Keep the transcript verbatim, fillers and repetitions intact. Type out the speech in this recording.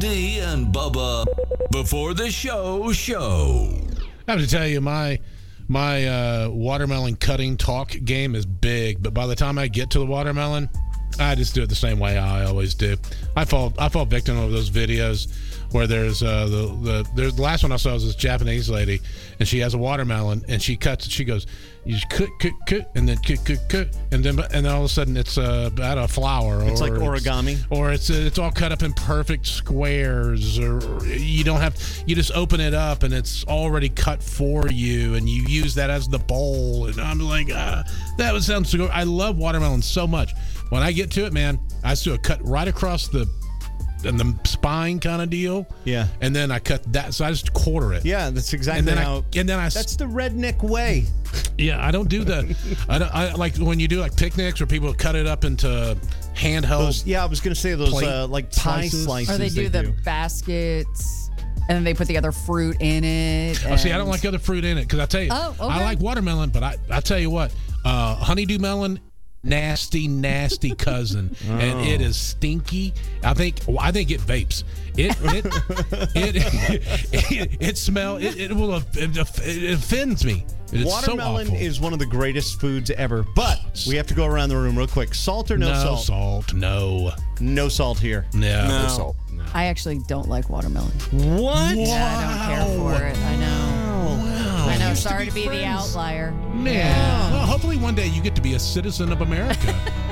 D and Bubba before the show show. I have to tell you, my my uh, watermelon cutting talk game is big, but by the time I get to the watermelon, I just do it the same way I always do. I fall I fall victim of those videos where there's uh, the the there's the last one I saw was this Japanese lady, and she has a watermelon and she cuts it. She goes, you just cut cut cut and then cut cut cut and then and then all of a sudden it's uh, out of flour. It's or like origami, it's, or it's uh, it's all cut up in perfect squares. Or you don't have you just open it up and it's already cut for you, and you use that as the bowl. And I'm like, ah, that would sound so good. I love watermelon so much. When I get to it, man, I just do a cut right across the and the spine kind of deal. Yeah. And then I cut that, so I just quarter it. Yeah, that's exactly and then how. I, and then I. That's the redneck way. Yeah, I don't do the. I don't. I like when you do like picnics where people cut it up into handheld. Those, yeah, I was going to say those uh, like pie slices. slices. Or they do they the do. baskets, and then they put the other fruit in it. Oh, see, I and- don't like other fruit in it because I tell you, Oh, okay. I like watermelon, but I I tell you what, uh, honeydew melon. Nasty, nasty cousin, Oh. and it is stinky. I think. Well, I think it vapes. It it it, it, it smell. It, it will. It, it offends me. It's Watermelon so awful. is one of the greatest foods ever, but we have to go around the room real quick. Salt or no, no salt? salt. No, No salt here. no, No. no salt. No. I actually don't like watermelon. What? Yeah, I don't care for it. I know. Wow. I know. Used to Sorry be to be the friends. outlier. Man, well, hopefully one day you get to be a citizen of America.